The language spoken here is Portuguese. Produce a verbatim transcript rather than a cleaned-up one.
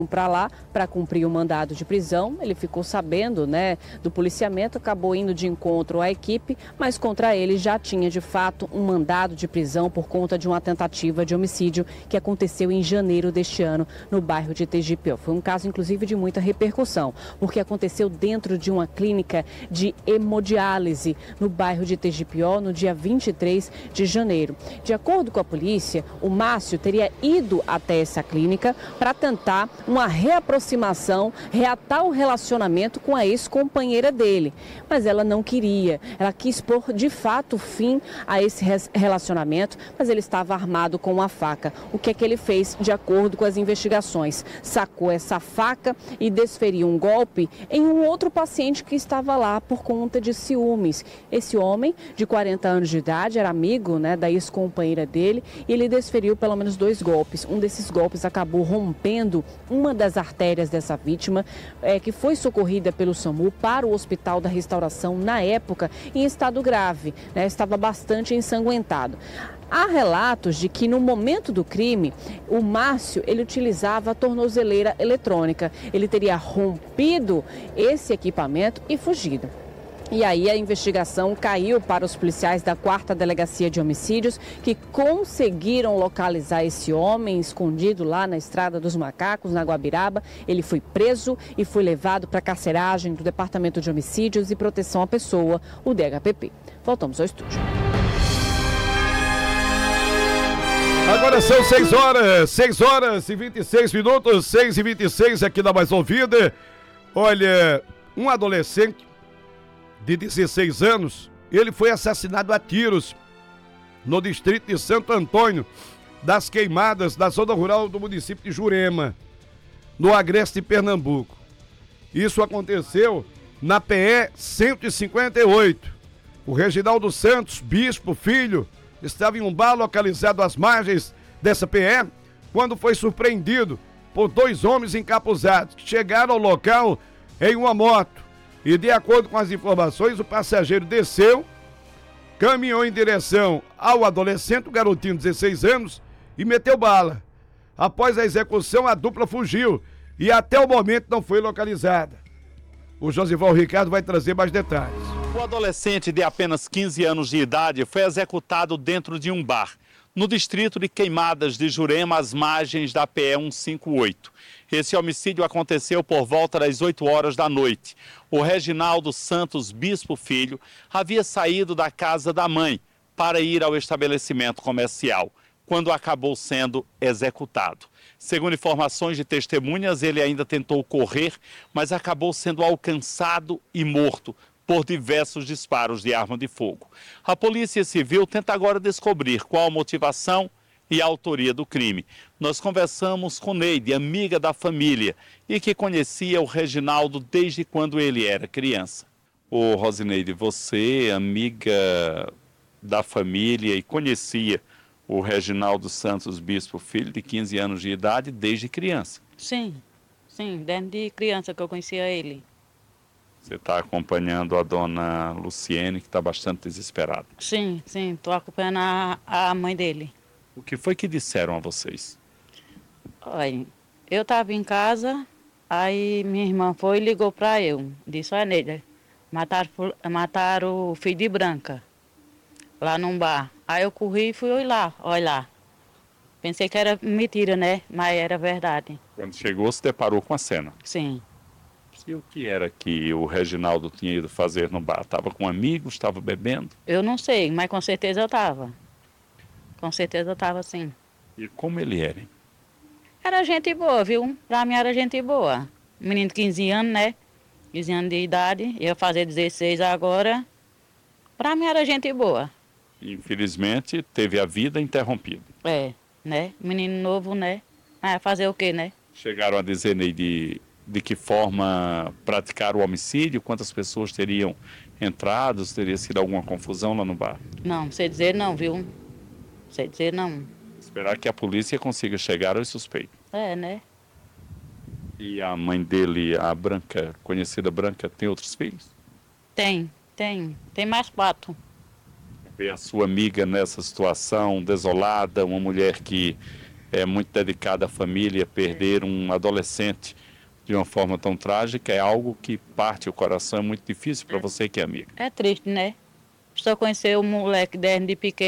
para lá para cumprir o mandado de prisão. Ele ficou sabendo, né, do policiamento, acabou indo de encontro à equipe, mas contra ele já tinha de fato um mandado de prisão por conta de uma tentativa de homicídio que aconteceu em janeiro deste ano no bairro de Tegipió. Foi um caso inclusive de muita repercussão, porque aconteceu dentro de uma clínica de hemodiálise no bairro de Tegipió no dia vinte e três de janeiro. De acordo com a polícia, o Márcio teria ido até essa clínica para tentar uma reaproximação, reatar o relacionamento com a ex-companheira dele. Mas ela não queria, ela quis pôr de fato fim a esse relacionamento, mas ele estava armado com uma faca. O que é que ele fez de acordo com as investigações? Sacou essa faca e desferiu um golpe em um outro paciente que estava lá por conta de ciúmes. Esse homem, de quarenta anos de idade, era amigo, né, da ex-companheira dele, e ele desferiu pelo menos dois golpes. Um desses golpes acabou rompendo uma das artérias dessa vítima, é, que foi socorrida pelo SAMU para o Hospital da Restauração na época em estado grave, né, estava bastante ensanguentado. Há relatos de que no momento do crime, o Márcio ele utilizava a tornozeleira eletrônica. Ele teria rompido esse equipamento e fugido. E aí a investigação caiu para os policiais da quarta Delegacia de Homicídios, que conseguiram localizar esse homem escondido lá na Estrada dos Macacos, na Guabiraba. Ele foi preso e foi levado para a carceragem do Departamento de Homicídios e Proteção à Pessoa, o D H P P. Voltamos ao estúdio. Agora são seis horas, seis horas e vinte e seis minutos, seis e vinte e seis aqui na Mais Ouvida. Olha, um adolescente de dezesseis anos, ele foi assassinado a tiros no distrito de Santo Antônio das Queimadas, da zona rural do município de Jurema, no agreste de Pernambuco. Isso aconteceu na P E cento e cinquenta e oito. O Reginaldo Santos, bispo, filho, estava em um bar localizado às margens dessa P E quando foi surpreendido por dois homens encapuzados que chegaram ao local em uma moto. E de acordo com as informações, o passageiro desceu, caminhou em direção ao adolescente, o garotinho de dezesseis anos, e meteu bala. Após a execução, a dupla fugiu e até o momento não foi localizada. O Josival Ricardo vai trazer mais detalhes. O adolescente de apenas quinze anos de idade foi executado dentro de um bar, no distrito de Queimadas de Jurema, às margens da P E cento e cinquenta e oito. Esse homicídio aconteceu por volta das oito horas da noite. O Reginaldo Santos, bispo filho, havia saído da casa da mãe para ir ao estabelecimento comercial, quando acabou sendo executado. Segundo informações de testemunhas, ele ainda tentou correr, mas acabou sendo alcançado e morto por diversos disparos de arma de fogo. A Polícia Civil tenta agora descobrir qual a motivação e a autoria do crime. Nós conversamos com Neide, amiga da família, e que conhecia o Reginaldo desde quando ele era criança. Ô Rosineide, você, amiga da família e conhecia o Reginaldo Santos Bispo, filho de quinze anos de idade, desde criança? Sim, sim, desde criança que eu conhecia ele. Você está acompanhando a dona Luciene, que está bastante desesperada. Sim, sim, estou acompanhando a, a mãe dele. O que foi que disseram a vocês? Olha, eu estava em casa, aí minha irmã foi e ligou para eu. Disse, olha, Neide, mataram, mataram o filho de Branca, lá num bar. Aí eu corri e fui lá, olha lá. Pensei que era mentira, né? Mas era verdade. Quando chegou, se deparou com a cena? Sim. E o que era que o Reginaldo tinha ido fazer no bar? Estava com amigos, estava bebendo? Eu não sei, mas com certeza eu estava. Com certeza eu estava, sim. E como ele era? Hein? Era gente boa, viu? Pra mim era gente boa. Menino de quinze anos, né? quinze anos de idade, ia fazer dezesseis agora. Pra mim era gente boa. Infelizmente, teve a vida interrompida. É, né? Menino novo, né? Mas fazer o quê, né? Chegaram a dizer, Neide, de que forma praticaram o homicídio? Quantas pessoas teriam entrado? Teria sido alguma confusão lá no bar? Não, sei dizer não, viu? Sei dizer não. Esperar que a polícia consiga chegar aos suspeitos. É, né? E a mãe dele, a Branca, conhecida Branca, tem outros filhos? Tem, tem. Tem mais quatro. Ver a sua amiga nessa situação desolada, uma mulher que é muito dedicada à família. Perder um adolescente de uma forma tão trágica é algo que parte o coração, é muito difícil para você que é amiga. É triste, né? Só conhecer o moleque desde pequeno.